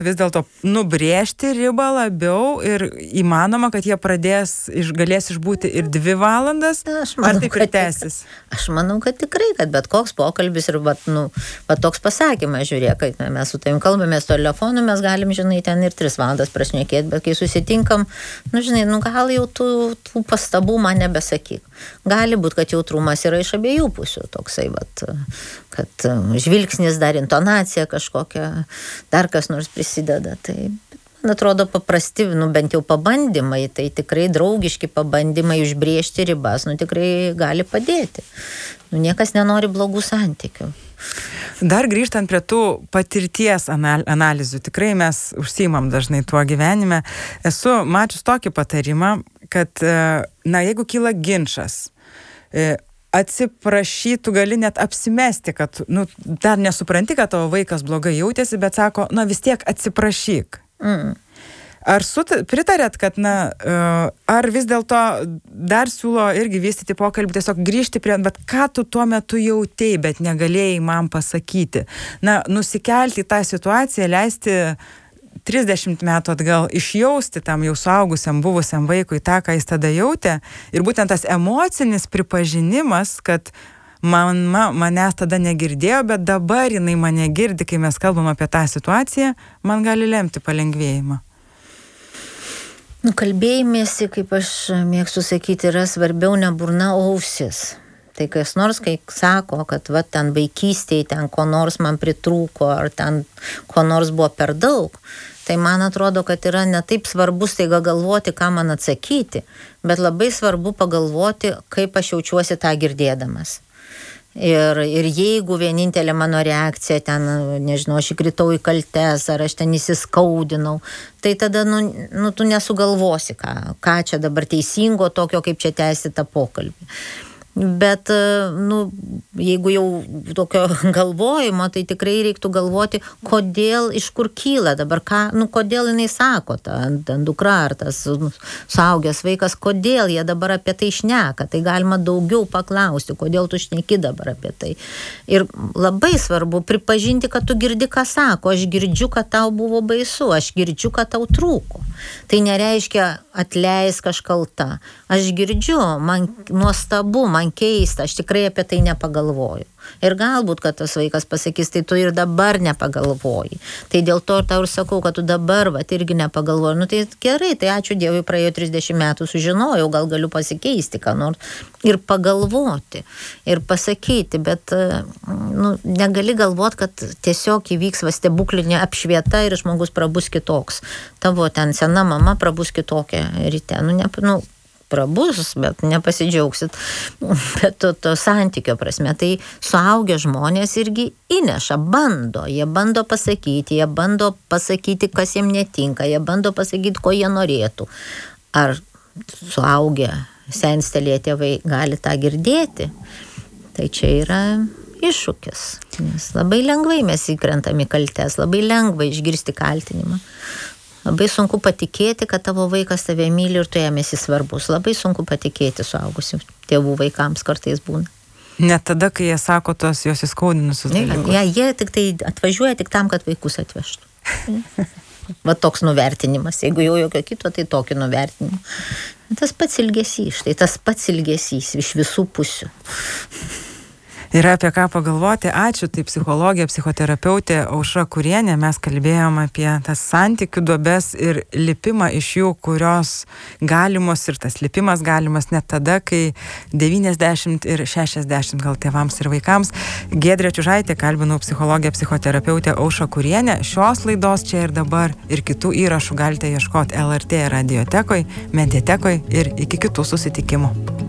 vis dėlto nubrėžti ribą labiau ir įmanoma, kad jie galės išbūti ir 2 valandas, ar taip ir tęsis? Aš manau, kad tikrai, kad bet koks pokalbis ir toks pasakymas, žiūrėk, kad mes su tavim kalbamės telefonu, mes galim, žinai, ten ir 3 valandas prašnekėti, bet kai susitinkam, gal jau tų pastabų man nebesakyk. Gali būti, kad jautrumas yra iš abiejų pusių, toksai, kad žvilgsnis, dar intonacija kažkokia, dar kas nors prisideda. Tai, man atrodo, paprasti, bent jau pabandymai, tai tikrai draugiški pabandymai užbrėžti ribas, tikrai gali padėti. Niekas nenori blogų santykių. Dar grįžtant prie tų patirties analizių, tikrai mes užsiimam dažnai tuo gyvenime. Esu mačius tokį patarimą, kad, jeigu kyla ginčas, atsiprašytų, gali net apsimesti, kad, dar nesupranti, kad tavo vaikas blogai jautėsi, bet sako, vis tiek atsiprašyk. Ar pritarėt, kad, ar vis dėlto dar siūlo irgi vystyti pokalbį, tiesiog grįžti prie, bet ką tu tuo metu jautei, bet negalėjai man pasakyti. Nusikelti į tą situaciją, leisti 30 metų atgal išjausti tam jau suaugusiam buvusiam vaikui tą, ką jis tada jautė. Ir būtent tas emocinis pripažinimas, kad manęs tada negirdėjo, bet dabar jinai mane girdi, kai mes kalbam apie tą situaciją, man gali lemti palengvėjimą. Kalbėjimėsi, kaip aš mėgstu sakyti, yra svarbiau ne burna, o ausis. Tai kas nors, kai sako, kad ten vaikystėje ten ko nors man pritrūko, ar ten ko nors buvo per daug, tai man atrodo, kad yra ne taip svarbu staiga galvoti, ką man atsakyti, bet labai svarbu pagalvoti, kaip aš jaučiuosi tą girdėdamas. Ir jeigu vienintelė mano reakcija ten, nežinau, aš įkritau į kaltes, ar aš ten įsiskaudinau, tai tada, tu nesugalvosi, ką čia dabar teisingo tokio, kaip čia tęsti tą pokalbį. Bet, jeigu jau tokio galvojimo, tai tikrai reiktų galvoti, kodėl, iš kur kyla dabar, kodėl jinai sako, ta dukra ar tas suaugęs vaikas, kodėl jie dabar apie tai šneka, tai galima daugiau paklausti, kodėl tu šneki dabar apie tai. Ir labai svarbu pripažinti, kad tu girdi, ką sako, aš girdžiu, kad tau buvo baisu, aš girdžiu, kad tau trūko. Tai nereiškia atleisk, aš kalta. Aš girdžiu, man nuostabu, man keista, aš tikrai apie tai nepagalvoju. Ir galbūt, kad tas vaikas pasakys, tai tu ir dabar nepagalvoji. Tai dėl to tau ir sakau, kad tu dabar irgi nepagalvoji. Tai gerai, tai ačiū Dievui, praėjo 30 metų, sužinojau, gal galiu pasikeisti, ką nors. Ir pagalvoti, ir pasakyti, bet negali galvoti, kad tiesiog įvyks stebuklinė apšvieta ir žmogus prabus kitoks. Tavo ten sena mama prabus kitokia ryte. Prabus, bet nepasidžiaugsit. Bet to santykio prasme, tai suaugę žmonės irgi įneša, jie bando pasakyti, kas jiem netinka, jie bando pasakyti, ko jie norėtų. Ar suaugę senstelėję tėvai gali tą girdėti? Tai čia yra iššūkis, nes labai lengvai mes įkrentam į kaltes, labai lengva išgirsti kaltinimą. Labai sunku patikėti, kad tavo vaikas tave myli ir tu jam esi svarbus. Labai sunku patikėti suaugusių tėvų vaikams kartais būna. Net tada, kai jie sako tos jos įskaudinusius dalykus. Jie tik tai atvažiuoja tik tam, kad vaikus atvežtų. Toks nuvertinimas. Jeigu jau jokio kito, tai tokį nuvertinimą. Tas pats ilgesys, iš visų pusių. Yra apie ką pagalvoti. Ačiū, tai psichologė, psichoterapeutė Aušra Kurienė. Mes kalbėjom apie tas santykių duobes ir lipimą iš jų, kurios galimos, ir tas lipimas galimas net tada, kai 90 ir 60 gal tėvams ir vaikams. Giedrė Čiužaitė, kalbinau psichologę, psichoterapeutę Aušrą Kurienę. Šios laidos Čia ir dabar ir kitų įrašų galite ieškoti LRT radiotekoj, mediatekoj ir iki kitų susitikimų.